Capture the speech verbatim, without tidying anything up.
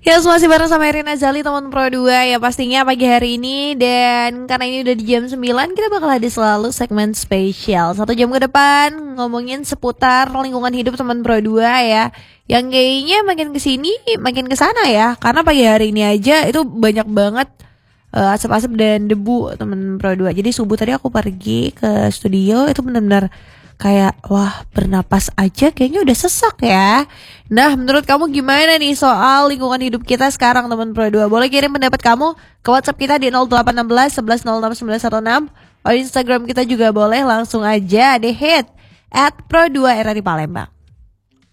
Ya, masih bareng sama Irina Zali, teman Pro dua ya pastinya pagi hari ini. Dan karena ini udah di jam sembilan, kita bakal ada selalu segmen spesial satu jam ke depan ngomongin seputar lingkungan hidup teman Pro dua ya. Yang kayaknya makin kesini makin kesana ya. Karena pagi hari ini aja itu banyak banget uh, asap-asap dan debu teman Pro dua. Jadi subuh tadi aku pergi ke studio, itu benar-benar kayak wah, bernapas aja kayaknya udah sesak ya. Nah, menurut kamu gimana nih soal lingkungan hidup kita sekarang teman Pro dua? Boleh kirim pendapat kamu ke WhatsApp kita di nol delapan satu enam satu satu nol enam sembilan satu enam. Atau Instagram kita juga boleh, langsung aja deh hit at Pro dua era di Palembang.